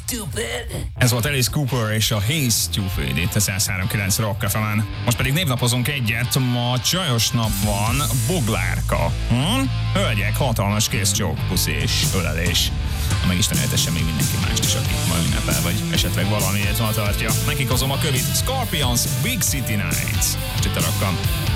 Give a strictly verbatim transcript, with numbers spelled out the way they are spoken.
Ez volt Alice Cooper és a Hey Stupid itt a száz három kilenc Rock ef emen. Most pedig névnapozunk egyet, ma csajos nap van, Boglárka. Hm? Hölgyek, hatalmas kézcsók, puszi és ölelés. Ha megisten éltesse még mindenki mást is, aki ma ünnepel, vagy esetleg valamiért ma tartja. Nekik hozom a kövit, Scorpions, Big City Nights. Most itt a Rockon.